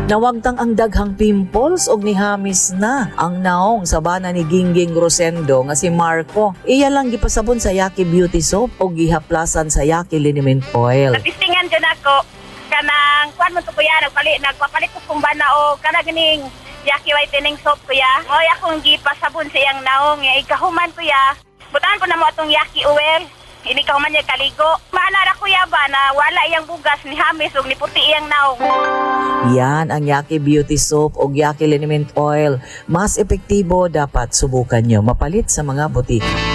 Nawagtang ang daghang pimples og nihamis na ang naong sa bana ni Gingging Rosendo nga si Marco. Iya lang gipasabon sa Yaki Beauty Soap o gihaplasan sa Yaki Liniment Oil. Natistingan dyan ako. Kanang, kuwan mo to kuya, nagpapalit ko kung bana o kanang ganing Yaki Whitening Soap kuya. Mo'y akong gipasabon sa iyang naong. Ikahuman kuya. Butaan ko na mo atong Yaki Oil. Hindi ka man niya kaligo. Maanara kuya ba na wala iyang bugas ni hamis o ni puti iyang naong. Yan ang Yaki Beauty Soap o Yaki Liniment Oil. Mas epektibo, dapat subukan nyo mapalit sa mga butik.